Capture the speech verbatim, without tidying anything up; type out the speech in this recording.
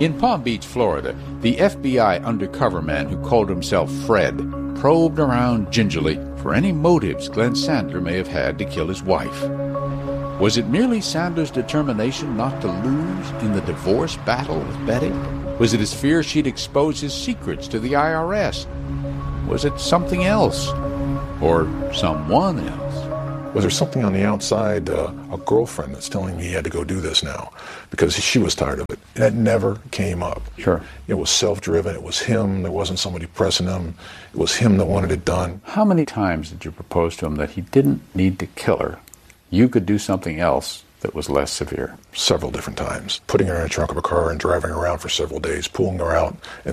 In Palm Beach, Florida, the F B I undercover man who called himself Fred probed around gingerly for any motives Glenn Sandler may have had to kill his wife. Was it merely Sandler's determination not to lose in the divorce battle with Betty? Was it his fear she'd expose his secrets to the I R S? Was it something else? Or someone else? Was there something on the outside, uh, a girlfriend that's telling me he had to go do this now? Because she was tired of it. And it never came up. Sure. It was self-driven. It was him. There wasn't somebody pressing him. It was him that wanted it done. How many times did you propose to him that he didn't need to kill her? You could do something else that was less severe. Several different times. Putting her in the trunk of a car and driving her around for several days, pulling her out, and